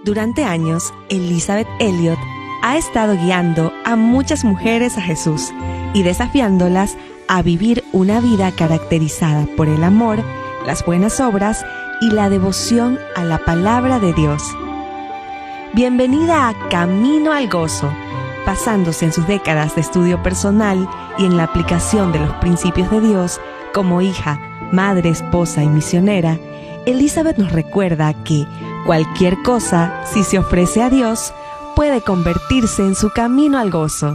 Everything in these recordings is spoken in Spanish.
Durante años, Elisabeth Elliot ha estado guiando a muchas mujeres a Jesús y desafiándolas a vivir una vida caracterizada por el amor, las buenas obras y la devoción a la palabra de Dios. Bienvenida a Camino al Gozo, basándose en sus décadas de estudio personal y en la aplicación de los principios de Dios como hija, madre, esposa y misionera. Elisabeth nos recuerda que cualquier cosa, si se ofrece a Dios, puede convertirse en su camino al gozo.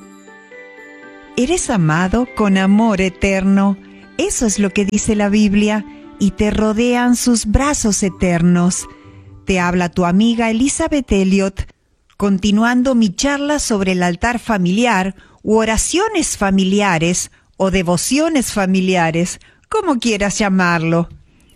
Eres amado con amor eterno, eso es lo que dice la Biblia, y te rodean sus brazos eternos. Te habla tu amiga Elisabeth Elliot, continuando mi charla sobre el altar familiar, u oraciones familiares, o devociones familiares, como quieras llamarlo.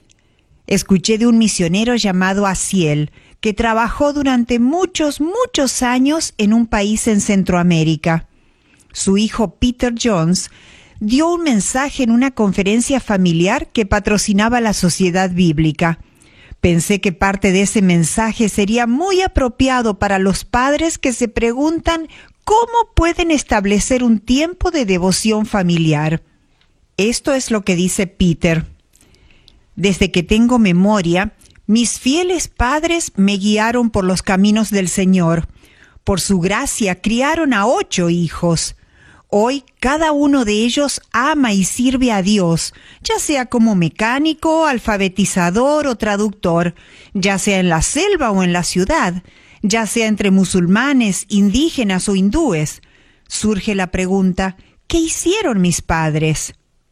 Escuché de un misionero llamado Aziel, que trabajó durante muchos años en un país en Centroamérica. Su hijo Peter Jones dio un mensaje en una conferencia familiar que patrocinaba la Sociedad Bíblica. Pensé que parte de ese mensaje sería muy apropiado para los padres que se preguntan cómo pueden establecer un tiempo de devoción familiar. Esto es lo que dice Peter. Desde que tengo memoria, mis fieles padres me guiaron por los caminos del Señor. Por su gracia criaron a 8 hijos. Hoy cada uno de ellos ama y sirve a Dios, ya sea como mecánico, alfabetizador o traductor, ya sea en la selva o en la ciudad, ya sea entre musulmanes, indígenas o hindúes. Surge la pregunta, ¿qué hicieron mis padres?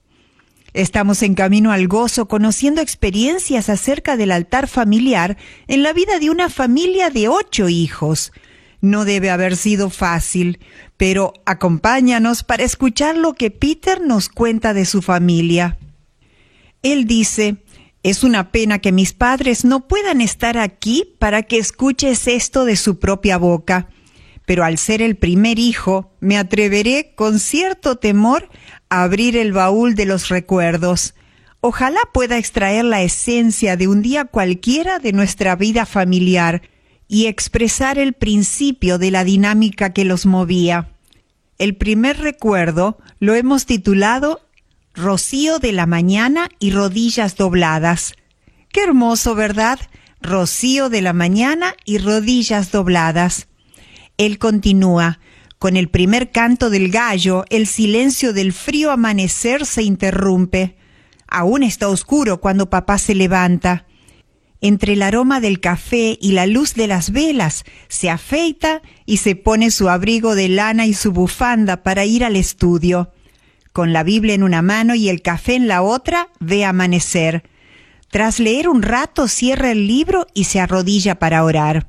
Estamos en Camino al Gozo conociendo experiencias acerca del altar familiar en la vida de una familia de 8 hijos. No debe haber sido fácil, pero acompáñanos para escuchar lo que Peter nos cuenta de su familia. Él dice, es una pena que mis padres no puedan estar aquí para que escuches esto de su propia boca, pero al ser el primer hijo, me atreveré con cierto temor a abrir el baúl de los recuerdos. Ojalá pueda extraer la esencia de un día cualquiera de nuestra vida familiar y expresar el principio de la dinámica que los movía. El primer recuerdo lo hemos titulado Rocío de la mañana y rodillas dobladas. Qué hermoso, ¿verdad? Rocío de la mañana y rodillas dobladas. Él continúa, con el primer canto del gallo, el silencio del frío amanecer se interrumpe. Aún está oscuro cuando papá se levanta. Entre el aroma del café y la luz de las velas, se afeita y se pone su abrigo de lana y su bufanda para ir al estudio. Con la Biblia en una mano y el café en la otra, ve amanecer. Tras leer un rato, cierra el libro y se arrodilla para orar.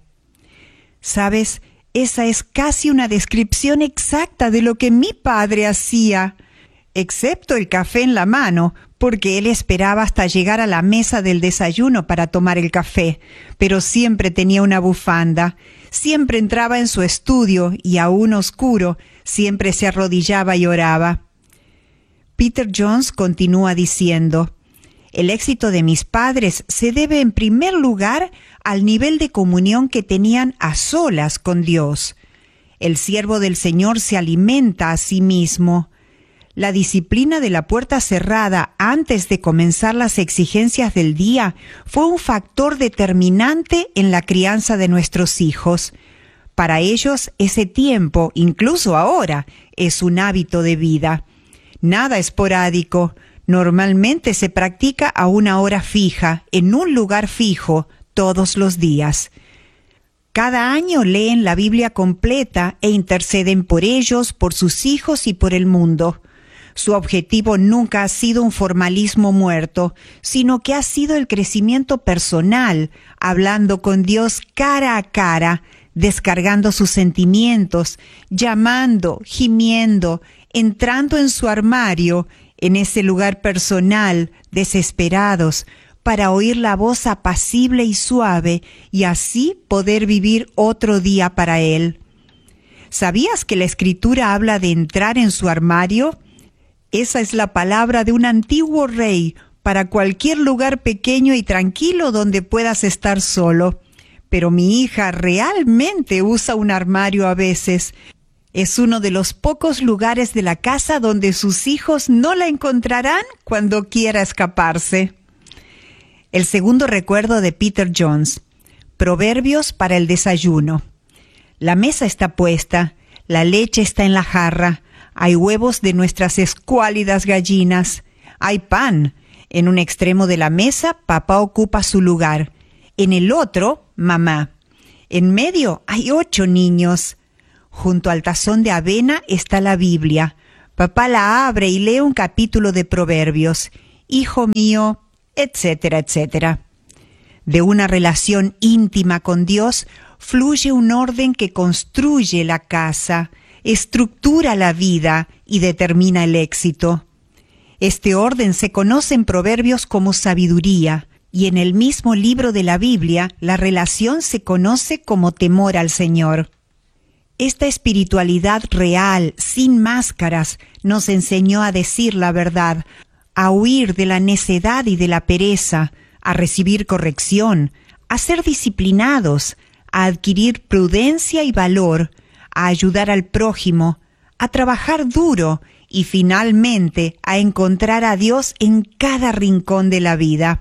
¿Sabes? Esa es casi una descripción exacta de lo que mi padre hacía, excepto el café en la mano, porque él esperaba hasta llegar a la mesa del desayuno para tomar el café, pero siempre tenía una bufanda, siempre entraba en su estudio y aún oscuro, siempre se arrodillaba y oraba. Peter Jones continúa diciendo, el éxito de mis padres se debe en primer lugar al nivel de comunión que tenían a solas con Dios. El siervo del Señor se alimenta a sí mismo. La disciplina de la puerta cerrada antes de comenzar las exigencias del día fue un factor determinante en la crianza de nuestros hijos. Para ellos, ese tiempo, incluso ahora, es un hábito de vida. Nada esporádico. Normalmente se practica a una hora fija, en un lugar fijo, todos los días. Cada año leen la Biblia completa e interceden por ellos, por sus hijos y por el mundo. Su objetivo nunca ha sido un formalismo muerto, sino que ha sido el crecimiento personal, hablando con Dios cara a cara, descargando sus sentimientos, llamando, gimiendo, entrando en su armario, en ese lugar personal, desesperados, para oír la voz apacible y suave y así poder vivir otro día para Él. ¿Sabías que la Escritura habla de entrar en su armario? Esa es la palabra de un antiguo rey para cualquier lugar pequeño y tranquilo donde puedas estar solo. pero mi hija realmente usa un armario a veces. Es uno de los pocos lugares de la casa donde sus hijos no la encontrarán cuando quiera escaparse. El segundo recuerdo de Peter Jones. Proverbios para el desayuno. La mesa está puesta, la leche está en la jarra, hay huevos de nuestras escuálidas gallinas, hay pan. En un extremo de la mesa, papá ocupa su lugar. En el otro, mamá. En medio hay 8 niños. Junto al tazón de avena está la Biblia. Papá la abre y lee un capítulo de Proverbios. Hijo mío, etcétera, etcétera. De una relación íntima con Dios fluye un orden que construye la casa, estructura la vida y determina el éxito. Este orden se conoce en Proverbios como sabiduría, y en el mismo libro de la Biblia la relación se conoce como temor al Señor. Esta espiritualidad real, sin máscaras, nos enseñó a decir la verdad, a huir de la necedad y de la pereza, a recibir corrección, a ser disciplinados, a adquirir prudencia y valor, a ayudar al prójimo, a trabajar duro y finalmente a encontrar a Dios en cada rincón de la vida.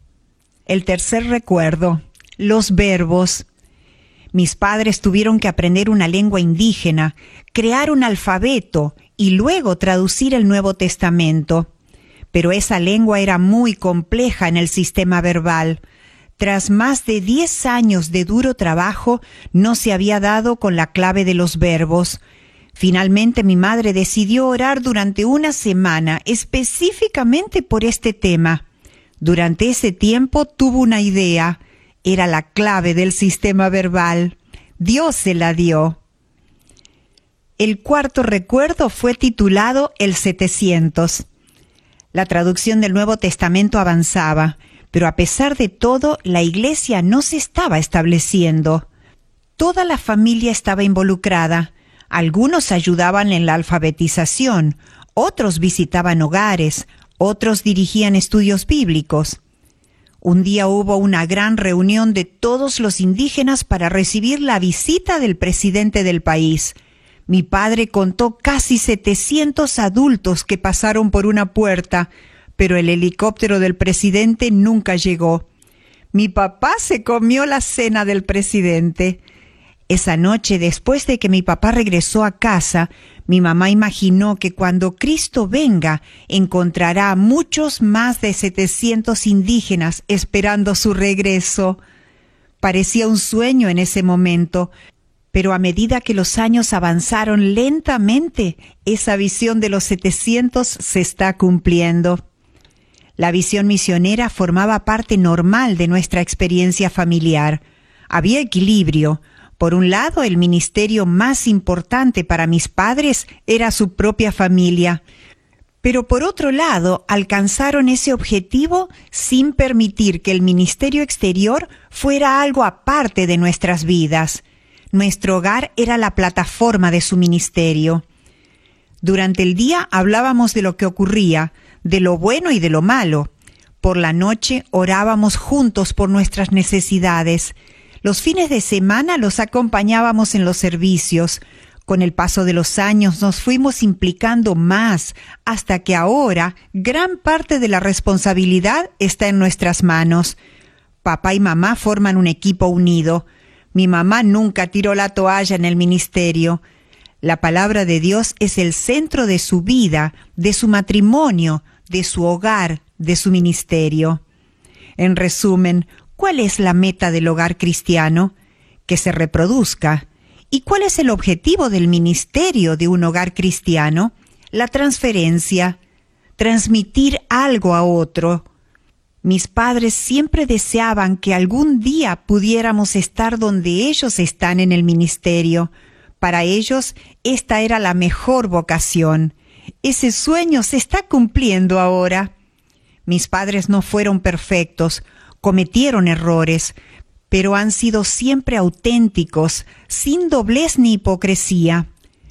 El tercer recuerdo, los verbos. Mis padres tuvieron que aprender una lengua indígena, crear un alfabeto y luego traducir el Nuevo Testamento. Pero esa lengua era muy compleja en el sistema verbal. Tras más de 10 años de duro trabajo, no se había dado con la clave de los verbos. Finalmente mi madre decidió orar durante una semana específicamente por este tema. Durante ese tiempo tuvo una idea. Era la clave del sistema verbal. Dios se la dio. El cuarto recuerdo fue titulado El 700. La traducción del Nuevo Testamento avanzaba, pero a pesar de todo, la iglesia no se estaba estableciendo. Toda la familia estaba involucrada. Algunos ayudaban en la alfabetización, otros visitaban hogares, otros dirigían estudios bíblicos. Un día hubo una gran reunión de todos los indígenas para recibir la visita del presidente del país. Mi padre contó casi 700 adultos que pasaron por una puerta, pero el helicóptero del presidente nunca llegó. Mi papá se comió la cena del presidente. Esa noche, después de que mi papá regresó a casa, mi mamá imaginó que cuando Cristo venga, encontrará a muchos más de 700 indígenas esperando su regreso. Parecía un sueño en ese momento, pero a medida que los años avanzaron lentamente, esa visión de los 700 se está cumpliendo. La visión misionera formaba parte normal de nuestra experiencia familiar. Había equilibrio. Por un lado, el ministerio más importante para mis padres era su propia familia. Pero por otro lado, alcanzaron ese objetivo sin permitir que el ministerio exterior fuera algo aparte de nuestras vidas. Nuestro hogar era la plataforma de su ministerio. Durante el día hablábamos de lo que ocurría, de lo bueno y de lo malo. Por la noche orábamos juntos por nuestras necesidades. Los fines de semana los acompañábamos en los servicios. Con el paso de los años nos fuimos implicando más, hasta que ahora gran parte de la responsabilidad está en nuestras manos. Papá y mamá forman un equipo unido. Mi mamá nunca tiró la toalla en el ministerio. La palabra de Dios es el centro de su vida, de su matrimonio, de su hogar, de su ministerio. En resumen, ¿cuál es la meta del hogar cristiano? Que se reproduzca. ¿Y cuál es el objetivo del ministerio de un hogar cristiano? La transferencia, transmitir algo a otro. Mis padres siempre deseaban que algún día pudiéramos estar donde ellos están en el ministerio. Para ellos, esta era la mejor vocación. Ese sueño se está cumpliendo ahora. Mis padres no fueron perfectos, cometieron errores, pero han sido siempre auténticos, sin doblez ni hipocresía.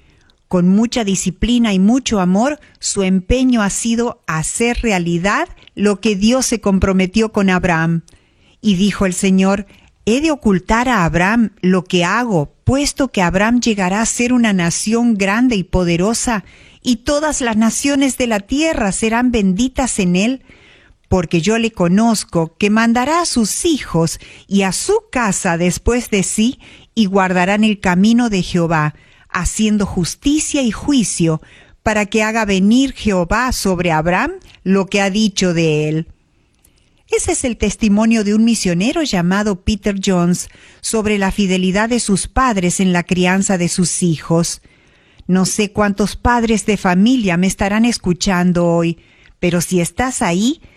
Con mucha disciplina y mucho amor, su empeño ha sido hacer realidad lo que Dios se comprometió con Abraham. Y dijo el Señor: ¿He de ocultar a Abraham lo que hago, puesto que Abraham llegará a ser una nación grande y poderosa, y todas las naciones de la tierra serán benditas en él? Porque yo le conozco, que mandará a sus hijos y a su casa después de sí, y guardarán el camino de Jehová, haciendo justicia y juicio, para que haga venir Jehová sobre Abraham lo que ha dicho de él. Ese es el testimonio de un misionero llamado Peter Jones sobre la fidelidad de sus padres en la crianza de sus hijos. No sé cuántos padres de familia me estarán escuchando hoy, pero si estás ahí,